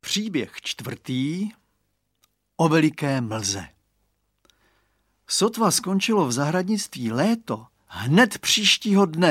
Příběh 4. O veliké mlze. Sotva skončilo v zahradnictví léto, hned příštího dne